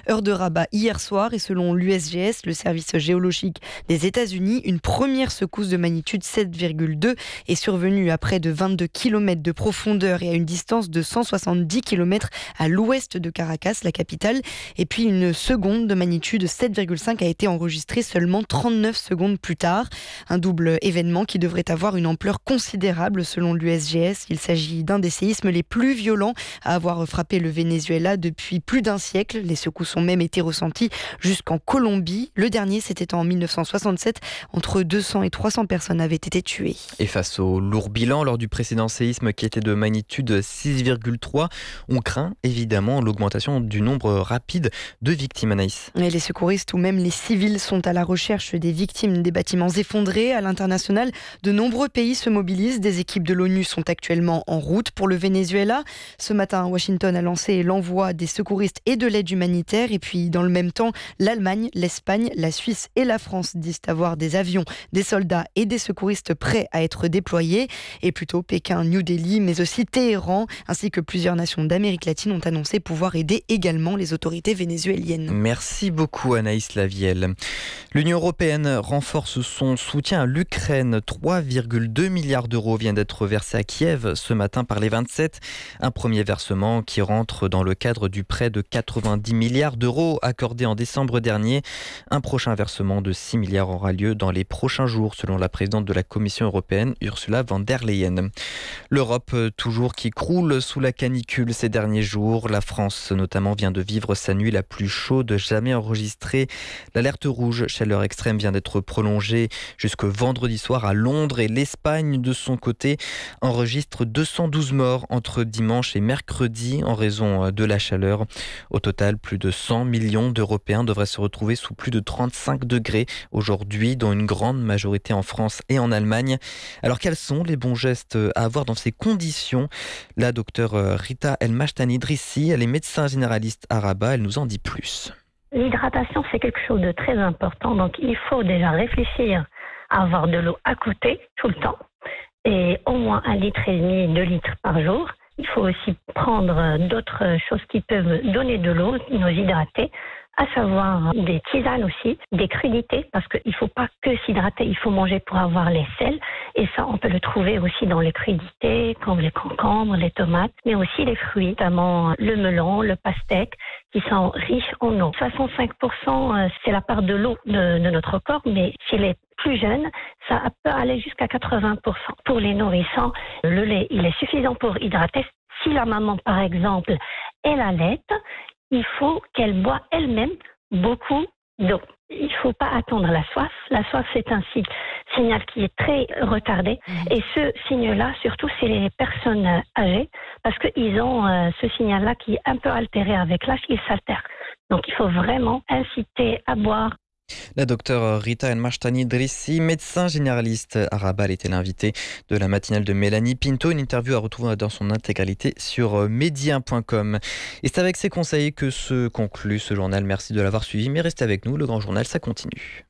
heure de Rabat hier soir, et selon l'USGS, le service géologique des États-Unis, une première secousse de magnitude 7,2 est survenue à près de 22 km de profondeur et à une distance de 170 km à l'ouest de Caracas, la capitale. Et puis une seconde de magnitude 7,5 a été enregistrée seulement 39 secondes plus tard. Un double événement qui devrait avoir une ampleur considérable selon l'USGS. Il s'agit d'un des séismes les plus violents à avoir frappé le Venezuela depuis plus d'un siècle. Les secousses ont même été ressenties jusqu'en Colombie. Le dernier, c'était en 1967. Entre 200 et 300 personnes avaient été tuées. Et face au lourd bilan lors du précédent séisme qui était de magnitude 6,3, on craint évidemment l'augmentation du nombre rapide de victimes, Anaïs. Et les secouristes ou même les civils sont à la recherche des victimes des bâtiments effondrés. À l'international, de nombreux pays se mobilisent. Des équipes de l'ONU sont actuellement en route pour le Venezuela. Ce matin, Washington a lancé l'envoi des secouristes et de l'aide humanitaire. Et puis, dans le même temps, l'Allemagne, l'Espagne, la Suisse et la France disent avoir des avions, des soldats et des secouristes prêts à être déployés. Et plutôt Pékin, New Delhi, mais aussi Téhéran, ainsi que plusieurs nations d'Amérique latine ont annoncé pouvoir aider également les autorités vénézuéliennes. Merci beaucoup Anaïs Lavielle. L'Union européenne renforce son soutien à l'Ukraine. 3,2 milliards d'euros viennent d'être versés à Kiev ce matin par les 27. Un premier versement qui rentre dans le cadre du prêt de 90 milliards d'euros accordé en décembre dernier. Un prochain versement de 6 milliards aura lieu dans les prochains jours, selon la présidente de la Commission européenne, Ursula von der Leyen. L'Europe, toujours qui croule sous la canicule ces derniers jours. La France, notamment, vient de vivre sa nuit la plus chaude jamais enregistrée. L'alerte rouge chaleur extrême vient d'être prolongée jusqu'au vendredi soir à Londres, et l'Espagne, de son côté, enregistre 212 morts entre dimanche et mercredi en raison de la chaleur. Au total, plus de 100 millions d'Européens devraient se retrouver sous plus de 35 degrés aujourd'hui, dont une grande majorité en France et en Allemagne. Alors quels sont les bons gestes à avoir dans ces conditions? La docteure Rita El Mashtani Drissi, elle est médecin généraliste à Rabat, elle nous en dit plus. L'hydratation, c'est quelque chose de très important, donc il faut déjà réfléchir à avoir de l'eau à côté tout le temps, et au moins 1,5 litre, 2 litres par jour. Il faut aussi prendre d'autres choses qui peuvent donner de l'eau, nous hydrater, à savoir des tisanes aussi, des crudités, parce qu'il ne faut pas que s'hydrater, il faut manger pour avoir les sels. Et ça, on peut le trouver aussi dans les crudités, comme les concombres, les tomates, mais aussi les fruits, notamment le melon, le pastèque, qui sont riches en eau. 65%, c'est la part de l'eau de notre corps, mais chez les plus jeunes, ça peut aller jusqu'à 80%. Pour les nourrissants, le lait, il est suffisant pour hydrater. Si la maman, par exemple, elle allaite, il faut qu'elle boit elle-même beaucoup d'eau. Il ne faut pas attendre la soif. La soif, c'est un signal qui est très retardé. Et ce signe-là, surtout, c'est les personnes âgées, parce qu'ils ont ce signal-là qui est un peu altéré avec l'âge, il s'altère. Donc, il faut vraiment inciter à boire. La docteure Rita El Mashtani Drissi, médecin généraliste à Rabat, était l'invitée de la matinale de Mélanie Pinto. Une interview à retrouver dans son intégralité sur média.com. Et c'est avec ces conseils que se conclut ce journal. Merci de l'avoir suivi, mais restez avec nous, le grand journal, ça continue.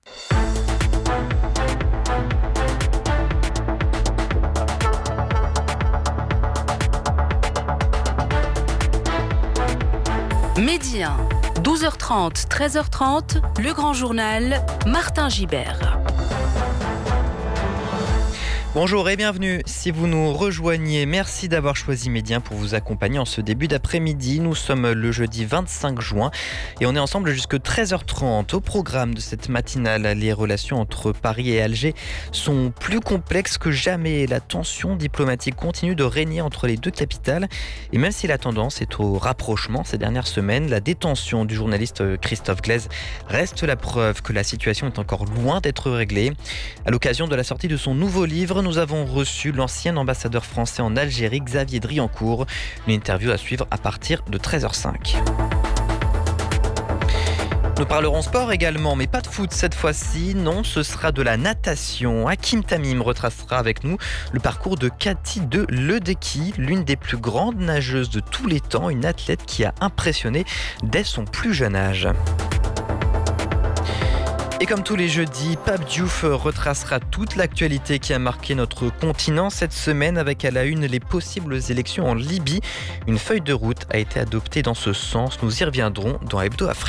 Midi 1, 12h30, 13h30, le grand journal, Martin Gibert. Bonjour et bienvenue. Si vous nous rejoignez, merci d'avoir choisi Média pour vous accompagner en ce début d'après-midi. Nous sommes le jeudi 25 juin et on est ensemble jusqu'à 13h30. Au programme de cette matinale, les relations entre Paris et Alger sont plus complexes que jamais. La tension diplomatique continue de régner entre les deux capitales. Et même si la tendance est au rapprochement ces dernières semaines, la détention du journaliste Christophe Glaise reste la preuve que la situation est encore loin d'être réglée. À l'occasion de la sortie de son nouveau livre, nous avons reçu l'ancien ambassadeur français en Algérie, Xavier Driancourt. Une interview à suivre à partir de 13h05. Nous parlerons sport également, mais pas de foot cette fois-ci. Non, ce sera de la natation. Hakim Tamim retracera avec nous le parcours de Cathy de Ledecky, l'une des plus grandes nageuses de tous les temps, une athlète qui a impressionné dès son plus jeune âge. Et comme tous les jeudis, Pape Diouf retracera toute l'actualité qui a marqué notre continent cette semaine, avec à la une les possibles élections en Libye. Une feuille de route a été adoptée dans ce sens. Nous y reviendrons dans Hebdo Afrique.